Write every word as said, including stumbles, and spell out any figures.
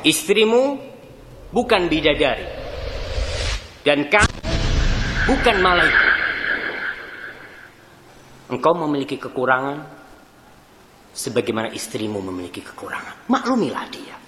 istrimu bukan bidadari dan kamu bukan malaikat. Engkau memiliki kekurangan sebagaimana istrimu memiliki kekurangan. Maklumilah dia.